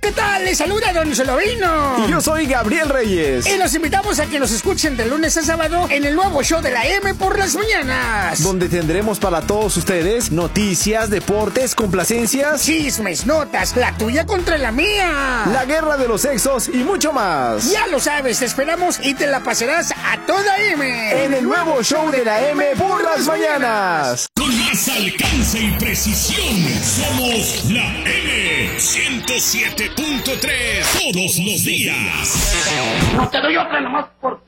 ¿qué tal? Les saluda Don Solovino. Y yo soy Gabriel Reyes. Y los invitamos a que nos escuchen de lunes a sábado en el nuevo show de la M por las mañanas. Donde tendremos para todos ustedes noticias, deportes, complacencias, chismes, notas, la tuya contra la mía, la guerra de los sexos y mucho más. Ya lo sabes, te esperamos y te la pasarás a toda M. En el nuevo show de la M por las mañanas. Con más alcance y precisión, somos la M 107.3 todos los días. No te doy otra nomás porque